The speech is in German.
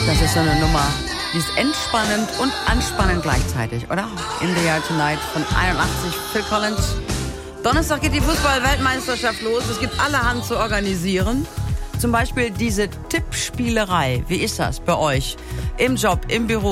Das ist so eine Nummer, die ist entspannend und anspannend gleichzeitig, oder? In the Air Tonight von 81, Phil Collins. Donnerstag geht die Fußball-Weltmeisterschaft los. Es gibt allerhand zu organisieren. Zum Beispiel diese Tippspielerei. Wie ist das bei euch? Im Job, im Büro?